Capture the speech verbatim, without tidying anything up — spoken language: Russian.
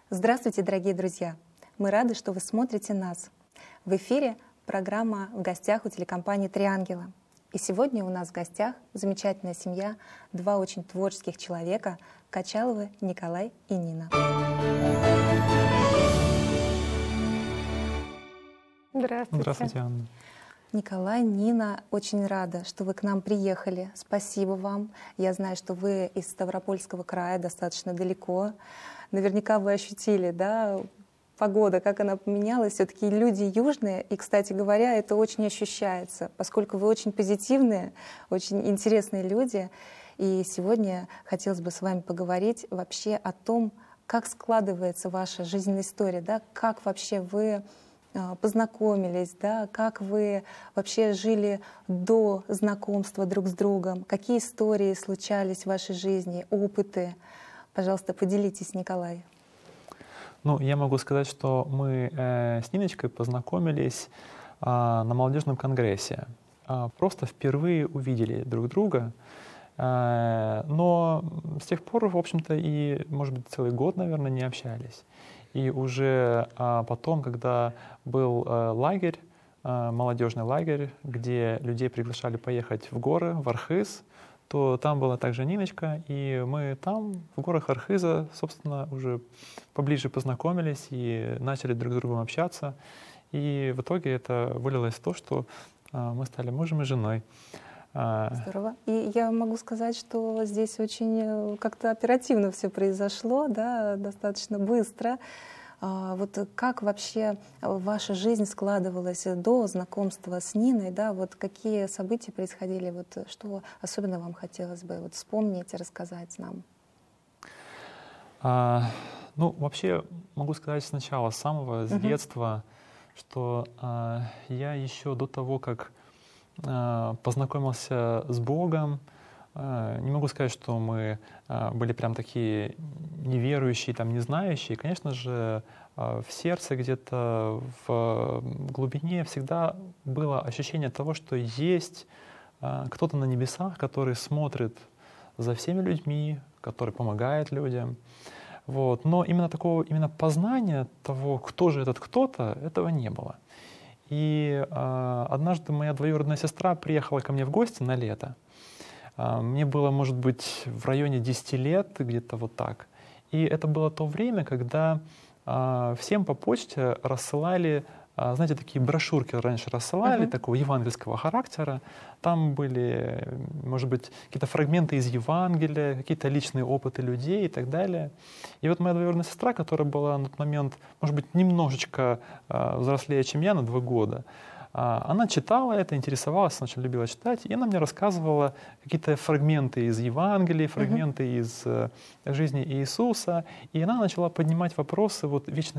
Здравствуйте, дорогие друзья! Мы рады, что вы смотрите нас. В эфире программа «В гостях» у телекомпании «Три ангела». И сегодня у нас в гостях замечательная семья, два очень творческих человека — Качаловы Николай и Нина. Здравствуйте. Здравствуйте, Анна. Николай, Нина, очень рада, что вы к нам приехали. Спасибо вам. Я знаю, что вы из Ставропольского края, достаточно далеко. Наверняка вы ощутили, да, погода, как она поменялась. Все-таки люди южные, и, кстати говоря, это очень ощущается, поскольку вы очень позитивные, очень интересные люди. И сегодня хотелось бы с вами поговорить вообще о том, как складывается ваша жизненная история, да, как вообще вы познакомились, да, как вы вообще жили до знакомства друг с другом, какие истории случались в вашей жизни, опыты. Пожалуйста, поделитесь, Николай. Ну, я могу сказать, что мы э, с Ниночкой познакомились э, на молодежном конгрессе. Э, просто впервые увидели друг друга. Э, но с тех пор, в общем-то, и, может быть, целый год, наверное, не общались. И уже э, потом, когда был э, лагерь, э, молодежный лагерь, где людей приглашали поехать в горы, в Архыз, то там была также Ниночка, и мы там, в горах Архыза, собственно, уже поближе познакомились и начали друг с другом общаться. И в итоге это вылилось в то, что а, мы стали мужем и женой. Здорово. И я могу сказать, что здесь очень как-то оперативно все произошло, да, достаточно быстро. Вот как вообще ваша жизнь складывалась до знакомства с Ниной, да, вот какие события происходили, вот что особенно вам хотелось бы вот вспомнить и рассказать нам? А, ну, вообще могу сказать сначала, с самого, с uh-huh. детства, что а, я еще до того, как а, познакомился с Богом, а, не могу сказать, что мы а, были прям такие неверующие, там, не знающие. Конечно же, в сердце где-то в глубине всегда было ощущение того, что есть кто-то на небесах, который смотрит за всеми людьми, который помогает людям. Вот. Но именно такого именно познания того, кто же этот кто-то, этого не было. И э, однажды моя двоюродная сестра приехала ко мне в гости на лето. Э, мне было, может быть, в районе десяти лет, где-то вот так. И это было то время, когда э, всем по почте рассылали, э, знаете, такие брошюрки раньше рассылали, uh-huh. такого евангельского характера. Там были, может быть, какие-то фрагменты из Евангелия, какие-то личные опыты людей и так далее. И вот моя двоюродная сестра, которая была на тот момент, может быть, немножечко э, взрослее, чем я, на два года, она читала это, интересовалась, очень любила читать, и она мне рассказывала какие-то фрагменты из Евангелия, фрагменты uh-huh. из э, жизни Иисуса, и она начала поднимать вопросы вот вечной